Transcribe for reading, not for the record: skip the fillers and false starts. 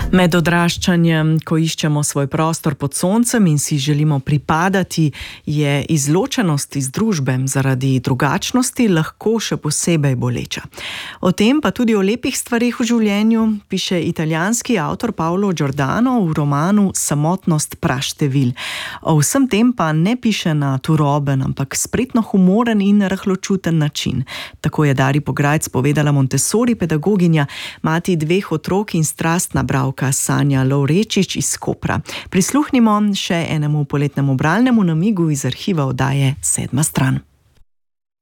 Med odraščanjem, ko iščemo svoj prostor pod soncem in si želimo pripadati, je izločenost iz družbe zaradi drugačnosti lahko še posebej boleča. O tem pa tudi o lepih stvarih v življenju piše italijanski avtor Paolo Giordano v romanu Samotnost praštevil. O vsem tem pa ne piše na turoben, ampak spretno humoren in rahločuten način. Tako je Dari Pograjc povedala Montessori pedagoginja, mati 2 otrok in strastna bralka Sanja Lovrečič iz Kopra. Prisluhnimo še enemu poletnemu bralnemu namigu iz arhiva oddaje Sedma stran.